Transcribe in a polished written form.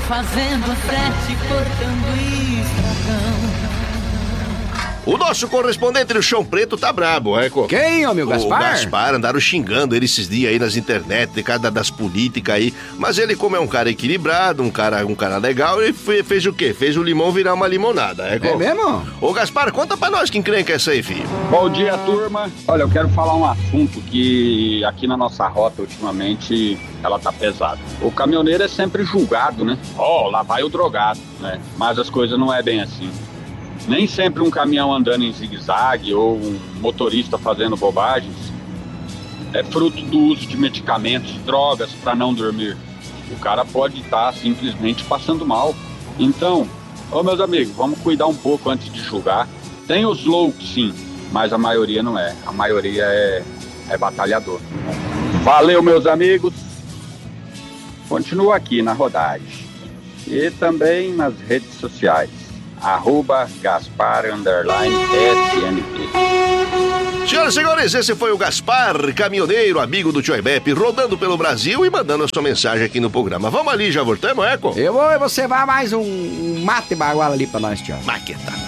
fazendo frete, cortando e estragão. O nosso correspondente do Chão Preto tá brabo, Eco. Quem, ô meu Gaspar? O Gaspar, andaram xingando ele esses dias aí nas internet, de cada das políticas aí. Mas ele, como é um cara equilibrado, um cara legal, ele fez o quê? Fez o limão virar uma limonada, Eco. É mesmo? Ô Gaspar, conta pra nós que encrenca é essa aí, filho. Bom dia, turma. Olha, eu quero falar um assunto que aqui na nossa rota, ultimamente, ela tá pesada. O caminhoneiro é sempre julgado, né? Lá vai o drogado, né? Mas as coisas não é bem assim. Nem sempre um caminhão andando em zigue-zague ou um motorista fazendo bobagens é fruto do uso de medicamentos, drogas para não dormir. O cara pode estar simplesmente passando mal. Então, meus amigos, vamos cuidar um pouco antes de julgar. Tem os loucos, sim, mas a maioria não é. A maioria é batalhador. Valeu, meus amigos. Continua aqui na rodagem. E também nas redes sociais. @Gaspar_SNP. Senhoras e senhores, esse foi o Gaspar, caminhoneiro, amigo do Tio Ibepe, rodando pelo Brasil e mandando a sua mensagem aqui no programa. Vamos ali, já voltamos, Eco? Eu vou e você vai mais um mate baguala ali pra nós, tio. Maqueta.